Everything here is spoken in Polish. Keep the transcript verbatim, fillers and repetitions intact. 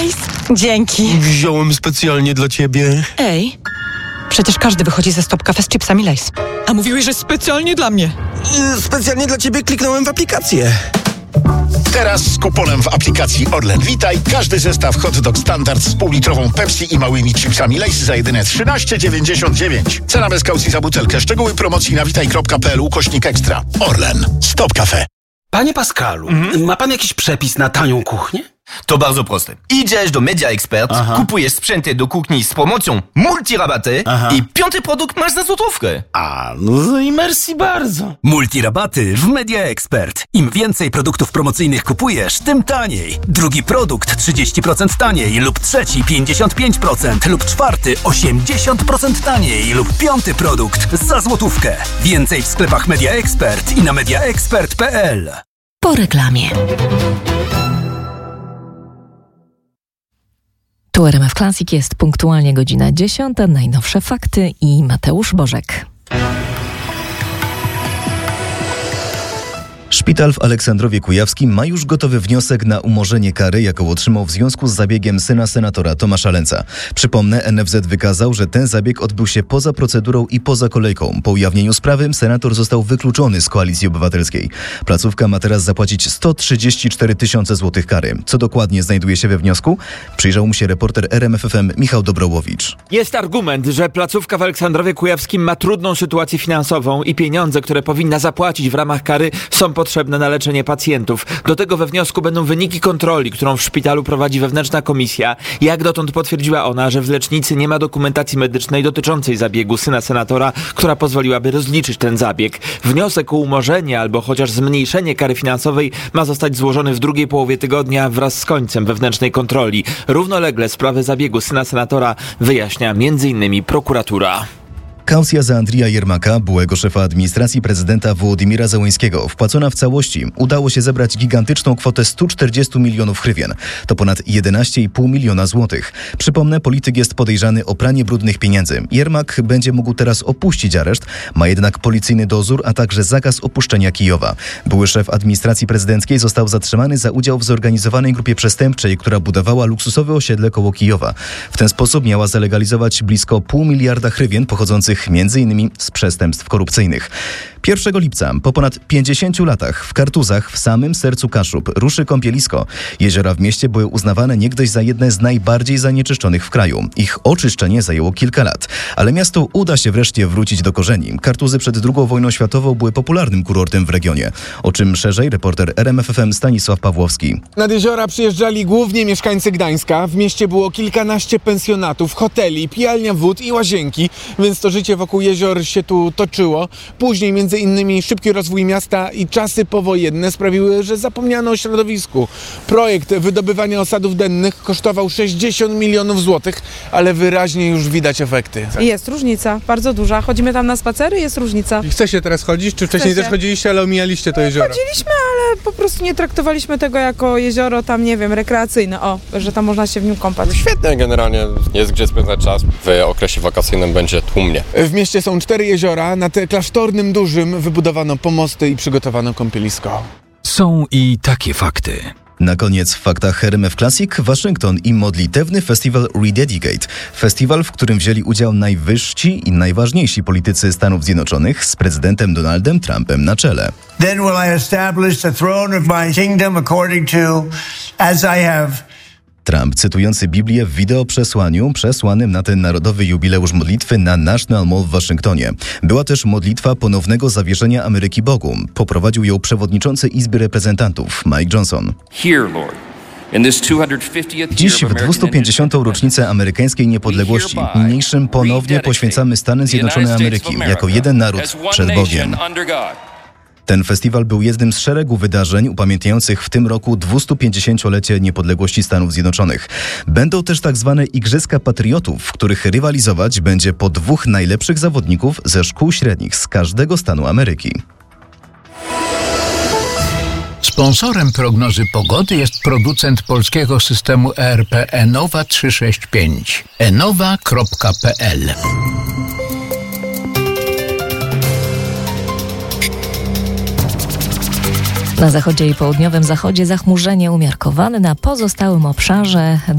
Lace? Dzięki. Wziąłem specjalnie dla ciebie. Ej, przecież każdy wychodzi ze Stop Cafe z chipsami Lace. A mówiłeś, że specjalnie dla mnie. Yy, specjalnie dla ciebie kliknąłem w aplikację. Teraz z kuponem w aplikacji Orlen Witaj każdy zestaw hot dog standard z półlitrową Pepsi i małymi chipsami Lay's za jedyne trzynaście dziewięćdziesiąt dziewięć. Cena bez kaucji za butelkę. Szczegóły promocji na witaj kropka p l ukośnik ekstra. Orlen. Stop Cafe. Panie Pascalu, mm? ma pan jakiś przepis na tanią kuchnię? To bardzo proste. Idziesz do Media Expert, Aha. kupujesz sprzęty do kuchni z promocją multirabaty Aha. i piąty produkt masz za złotówkę. A, no i merci bardzo. Multirabaty w Media Expert. Im więcej produktów promocyjnych kupujesz, tym taniej. Drugi produkt trzydzieści procent taniej lub trzeci pięćdziesiąt pięć procent lub czwarty osiemdziesiąt procent taniej lub piąty produkt za złotówkę. Więcej w sklepach Media Expert i na media expert kropka p l. Po reklamie. Tu R M F Classic, jest punktualnie godzina dziesiąta, najnowsze fakty i Mateusz Bożek. Szpital w Aleksandrowie Kujawskim ma już gotowy wniosek na umorzenie kary, jaką otrzymał w związku z zabiegiem syna senatora Tomasza Lęca. Przypomnę, N F Z wykazał, że ten zabieg odbył się poza procedurą i poza kolejką. Po ujawnieniu sprawy senator został wykluczony z Koalicji Obywatelskiej. Placówka ma teraz zapłacić sto trzydzieści cztery tysiące złotych kary. Co dokładnie znajduje się we wniosku? Przyjrzał mu się reporter R M F F M Michał Dobrołowicz. Jest argument, że placówka w Aleksandrowie Kujawskim ma trudną sytuację finansową i pieniądze, które powinna zapłacić w ramach kary, są potrzebne na leczenie pacjentów. Do tego we wniosku będą wyniki kontroli, którą w szpitalu prowadzi wewnętrzna komisja. Jak dotąd potwierdziła ona, że w lecznicy nie ma dokumentacji medycznej dotyczącej zabiegu syna senatora, która pozwoliłaby rozliczyć ten zabieg. Wniosek o umorzenie albo chociaż zmniejszenie kary finansowej ma zostać złożony w drugiej połowie tygodnia wraz z końcem wewnętrznej kontroli. Równolegle sprawę zabiegu syna senatora wyjaśnia między innymi prokuratura. Kaucja za Andrija Jermaka, byłego szefa administracji prezydenta Wołodymyra Zełenskiego, wpłacona w całości. Udało się zebrać gigantyczną kwotę sto czterdzieści milionów hrywien. To ponad jedenaście i pół miliona złotych. Przypomnę, polityk jest podejrzany o pranie brudnych pieniędzy. Jermak będzie mógł teraz opuścić areszt, ma jednak policyjny dozór, a także zakaz opuszczenia Kijowa. Były szef administracji prezydenckiej został zatrzymany za udział w zorganizowanej grupie przestępczej, która budowała luksusowe osiedle koło Kijowa. W ten sposób miała zalegalizować blisko pół miliarda hrywien pochodzących między innymi z przestępstw korupcyjnych. pierwszego lipca, po ponad pięćdziesięciu latach, w Kartuzach, w samym sercu Kaszub, ruszy kąpielisko. Jeziora w mieście były uznawane niegdyś za jedne z najbardziej zanieczyszczonych w kraju. Ich oczyszczenie zajęło kilka lat, ale miastu uda się wreszcie wrócić do korzeni. Kartuzy przed drugą wojną światową były popularnym kurortem w regionie. O czym szerzej reporter R M F F M Stanisław Pawłowski. Nad jeziora przyjeżdżali głównie mieszkańcy Gdańska. W mieście było kilkanaście pensjonatów, hoteli, pijalnia wód i łazienki, więc to życie wokół jezior się tu toczyło. Później między innymi szybki rozwój miasta i czasy powojenne sprawiły, że zapomniano o środowisku. Projekt wydobywania osadów dennych kosztował sześćdziesiąt milionów złotych, ale wyraźnie już widać efekty. Jest różnica, bardzo duża. Chodzimy tam na spacery, jest różnica. I chce się teraz chodzić? Czy wcześniej Chce też się. chodziliście, ale omijaliście to jezioro? Chodziliśmy, ale po prostu nie traktowaliśmy tego jako jezioro tam, nie wiem, rekreacyjne. O, że tam można się w nim kąpać. Świetnie, generalnie jest gdzie spędzać czas. W okresie wakacyjnym będzie tłumnie. W mieście są cztery jeziora. Nad klasztornym dużym wybudowano pomosty i przygotowano kąpielisko. Są i takie fakty. Na koniec w faktach R M F Classic Waszyngton i modlitewny festiwal Rededicate. Festiwal, w którym wzięli udział najwyżsi i najważniejsi politycy Stanów Zjednoczonych z prezydentem Donaldem Trumpem na czele. Then will I establish the throne of my kingdom according to as I have. Trump, cytujący Biblię w wideoprzesłaniu przesłanym na ten narodowy jubileusz modlitwy na National Mall w Waszyngtonie. Była też modlitwa ponownego zawierzenia Ameryki Bogu. Poprowadził ją przewodniczący Izby Reprezentantów Mike Johnson. Here, Lord. Dziś w dwieście pięćdziesiątą rocznicę amerykańskiej niepodległości niniejszym ponownie poświęcamy Stany Zjednoczone Ameryki jako jeden naród przed Bogiem. Ten festiwal był jednym z szeregu wydarzeń upamiętniających w tym roku dwustupięćdziesięciolecie niepodległości Stanów Zjednoczonych. Będą też tak zwane Igrzyska Patriotów, w których rywalizować będzie po dwóch najlepszych zawodników ze szkół średnich z każdego stanu Ameryki. Sponsorem prognozy pogody jest producent polskiego systemu E R P Enowa trzysta sześćdziesiąt pięć. enowa kropka p l. Na zachodzie i południowym zachodzie zachmurzenie umiarkowane, na pozostałym obszarze